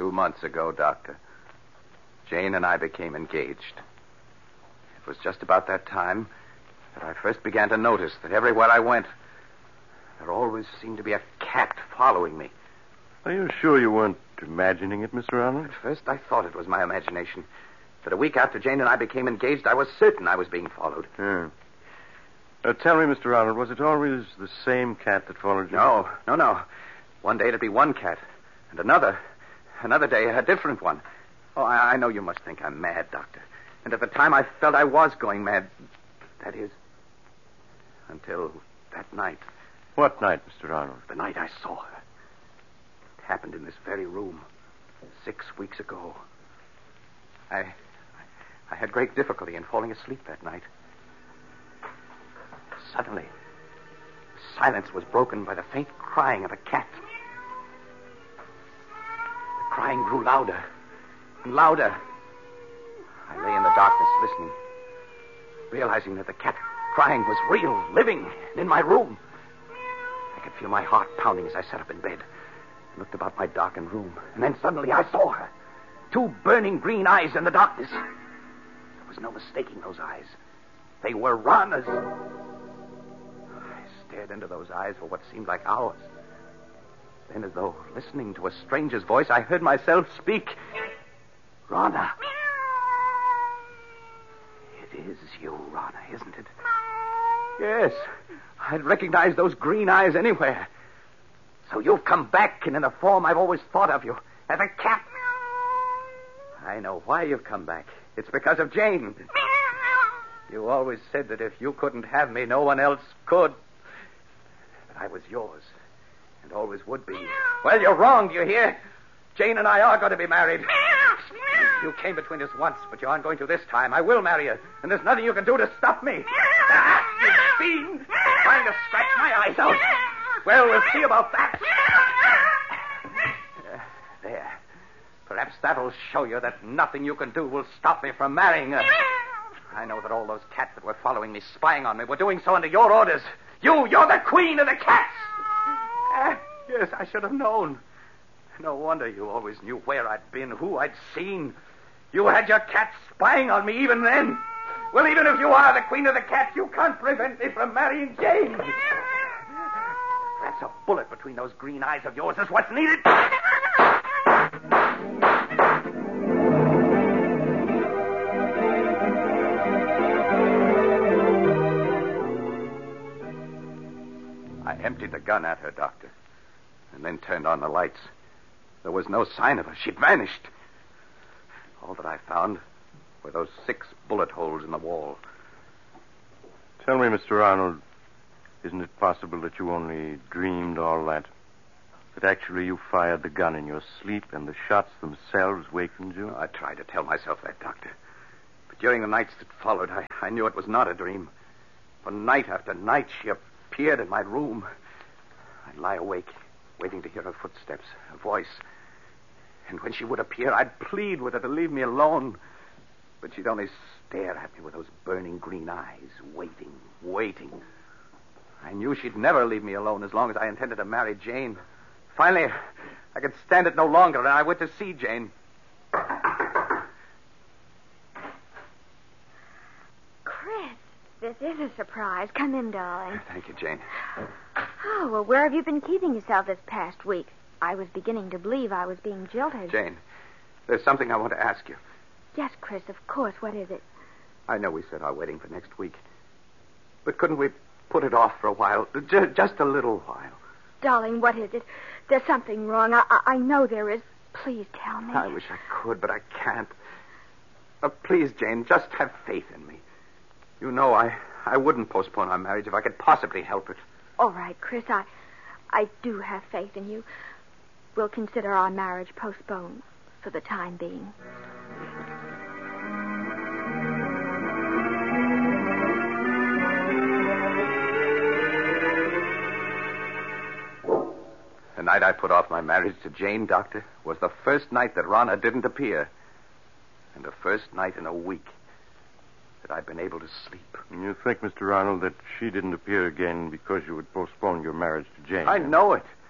2 months ago, Doctor, Jane and I became engaged. It was just about that time that I first began to notice that everywhere I went, there always seemed to be a cat following me. Are you sure you weren't imagining it, Mr. Arnold? At first, I thought it was my imagination. But a week after Jane and I became engaged, I was certain I was being followed. Yeah. Tell me, Mr. Arnold, was it always the same cat that followed you? No. One day it'd be one cat, and another day a different one. Oh, I know you must think I'm mad, Doctor. And at the time I felt I was going mad. That is, until that night. What night, Mr. Arnold? The night I saw her. It happened in this very room 6 weeks ago. I had great difficulty in falling asleep that night. Suddenly, the silence was broken by the faint crying of a cat. The crying grew louder and louder. I lay in the darkness listening, realizing that the cat crying was real, living, and in my room. I could feel my heart pounding as I sat up in bed and looked about my darkened room. And then suddenly I saw her. 2 burning green eyes in the darkness. There was no mistaking those eyes. They were Rana's. I stared into those eyes for what seemed like hours. Then, as though listening to a stranger's voice, I heard myself speak. Rana. It is you, Rana, isn't it? Yes. I'd recognize those green eyes anywhere. So you've come back, and in a form I've always thought of you, as a cat. I know why you've come back. It's because of Jane. You always said that if you couldn't have me, no one else could. But I was yours, and always would be. Well, you're wrong, do you hear? Jane and I are going to be married. You came between us once, but you aren't going to this time. I will marry you, and there's nothing you can do to stop me. You fiend! Trying to scratch my eyes out. Well, we'll see about that. There. Perhaps that'll show you that nothing you can do will stop me from marrying her. I know that all those cats that were following me, spying on me, were doing so under your orders. You're the queen of the cats. Yes, I should have known. No wonder you always knew where I'd been, who I'd seen. You had your cats spying on me even then. Well, even if you are the queen of the cats, you can't prevent me from marrying Jane. Perhaps a bullet between those green eyes of yours is what's needed. I emptied the gun at her, Doctor, and then turned on the lights. There was no sign of her. She'd vanished. All that I found were those 6 bullet holes in the wall. Tell me, Mr. Arnold, isn't it possible that you only dreamed all that? That actually you fired the gun in your sleep and the shots themselves wakened you? I tried to tell myself that, Doctor. But during the nights that followed, I knew it was not a dream. For night after night, she appeared in my room. I'd lie awake, waiting to hear her footsteps, her voice. And when she would appear, I'd plead with her to leave me alone. But she'd only stare at me with those burning green eyes, waiting. I knew she'd never leave me alone as long as I intended to marry Jane. Finally, I could stand it no longer, and I went to see Jane. Chris, this is a surprise. Come in, darling. Thank you, Jane. Oh, well, where have you been keeping yourself this past week? I was beginning to believe I was being jilted. Jane, there's something I want to ask you. Yes, Chris, of course. What is it? I know we set our wedding for next week. But couldn't we put it off for a while? Just a little while. Darling, what is it? There's something wrong. I know there is. Please tell me. I wish I could, but I can't. Please, Jane, just have faith in me. You know I wouldn't postpone our marriage if I could possibly help it. All right, Chris, I do have faith in you. We'll consider our marriage postponed for the time being. The night I put off my marriage to Jane, Doctor, was the first night that Rana didn't appear. And the first night in a week that I'd been able to sleep. And you think, Mr. Arnold, that she didn't appear again because you had postponed your marriage to Jane? I know it.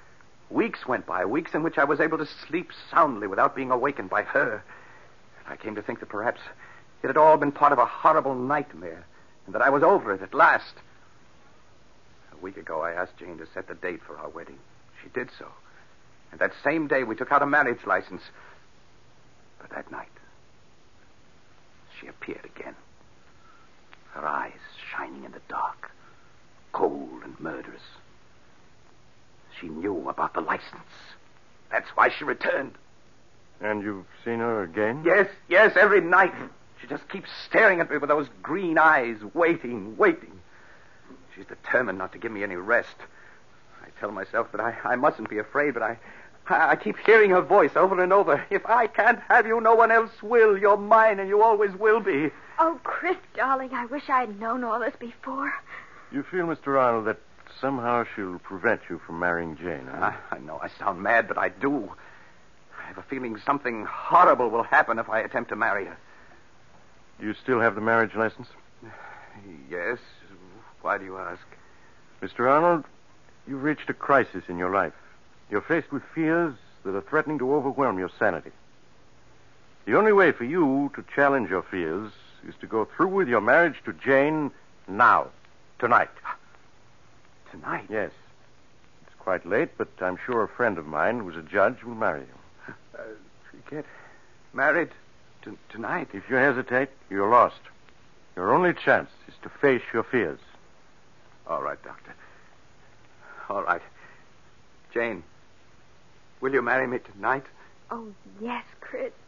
Weeks went by, weeks in which I was able to sleep soundly without being awakened by her. I came to think that perhaps it had all been part of a horrible nightmare, and that I was over it at last. A week ago, I asked Jane to set the date for our wedding. She did so. And that same day, we took out a marriage license. But that night, she appeared again. Her eyes shining in the dark, cold and murderous. She knew about the license. That's why she returned. And you've seen her again? Yes, every night. She just keeps staring at me with those green eyes, waiting. She's determined not to give me any rest. I tell myself that I mustn't be afraid, but I keep hearing her voice over and over. If I can't have you, no one else will. You're mine, and you always will be. Oh, Chris, darling, I wish I'd known all this before. You feel, Mr. Arnold, that somehow she'll prevent you from marrying Jane, huh? I know I sound mad, but I do. I have a feeling something horrible will happen if I attempt to marry her. Do you still have the marriage license? Yes. Why do you ask? Mr. Arnold, you've reached a crisis in your life. You're faced with fears that are threatening to overwhelm your sanity. The only way for you to challenge your fears is to go through with your marriage to Jane now, tonight. Tonight? Yes. It's quite late, but I'm sure a friend of mine who's a judge will marry you. Get married tonight? If you hesitate, you're lost. Your only chance is to face your fears. All right, Doctor. All right. Jane, will you marry me tonight? Oh, yes, Chris.